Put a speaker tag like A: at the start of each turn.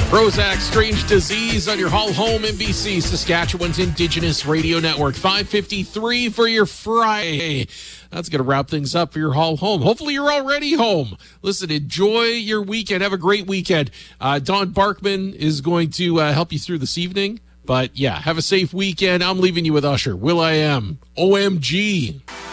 A: Prozac, Strange Disease on your haul home, NBC, Saskatchewan's Indigenous Radio Network. 5:53 for your Friday. That's going to wrap things up for your haul home. Hopefully you're already home. Listen, enjoy your weekend. Have a great weekend. Don Barkman is going to help you through this evening. But, yeah, have a safe weekend. I'm leaving you with Usher. Will.i.am. OMG.